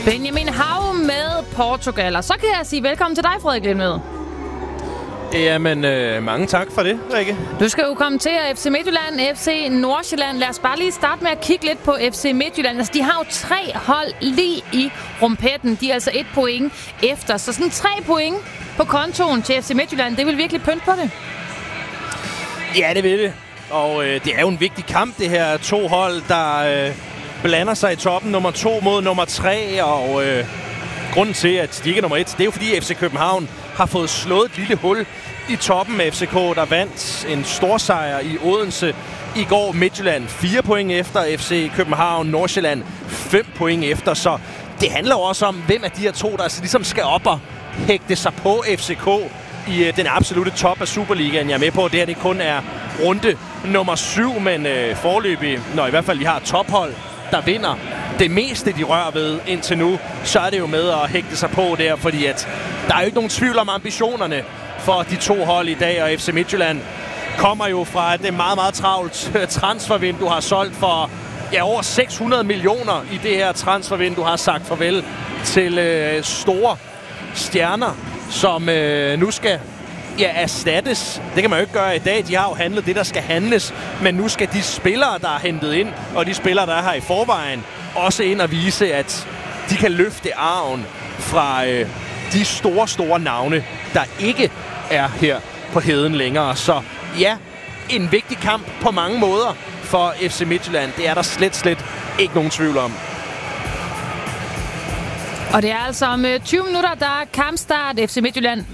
Benjamin Hav med Portugal. Og så kan jeg sige velkommen til dig, Frederik Lindmed. Jamen, mange tak for det, Rikke. Du skal jo komme til FC Midtjylland, FC Nordsjælland. Lad os bare lige starte med at kigge lidt på FC Midtjylland. Altså, de har jo 3 hold lige i rumpetten. De er altså 1 point efter. Så sådan 3 point på kontoen til FC Midtjylland, det vil virkelig pynte på det. Ja, det vil det. Og det er jo en vigtig kamp, det her 2 hold, der blander sig i toppen. Nummer 2 mod nummer 3, og grunden til, at de ikke er nummer 1, det er jo fordi FC København har fået slået et lille hul i toppen med FCK, der vandt en stor sejr i Odense i går. Midtjylland 4 point efter FC København, Nordsjælland 5 point efter. Så det handler også om, hvem af de her 2, der altså ligesom skal op og hægte sig på FCK i den absolute top af Superligaen. Jeg er med på, at det her det kun er runde nummer 7, men foreløbig, når i hvert fald vi har tophold, der vinder det meste, de rører ved indtil nu, så er det jo med at hægte sig på der, fordi at der er jo ikke nogen tvivl om ambitionerne for de 2 hold i dag, og FC Midtjylland kommer jo fra et meget, meget travlt transfervindue, har solgt for over 600 millioner i det her transfervindue, har sagt farvel til store stjerner, som nu skal erstattes. Det kan man jo ikke gøre i dag. De har jo handlet det, der skal handles. Men nu skal de spillere, der er hentet ind, og de spillere, der er her i forvejen, også ind og vise, at de kan løfte arven fra de store, store navne, der ikke er her på heden længere. Så ja, en vigtig kamp på mange måder for FC Midtjylland. Det er der slet ikke nogen tvivl om. Og det er altså om 20 minutter, der er kampstart. FC Midtjylland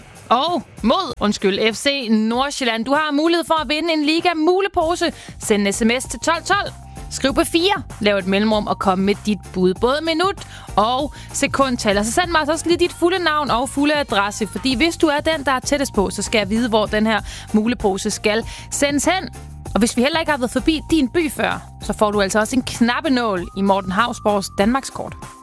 FC Nordsjælland. Du har mulighed for at vinde en Liga-mulepose. Send en sms til 1212. Skriv på 4. Lav et mellemrum og kom med dit bud. Både minut og sekundtal. Og så send mig også lige dit fulde navn og fulde adresse. Fordi hvis du er den, der er tættest på, så skal jeg vide, hvor den her mulepose skal sendes hen. Og hvis vi heller ikke har været forbi din by før, så får du altså også en knappenål i Morten Hausborgs Danmarkskort.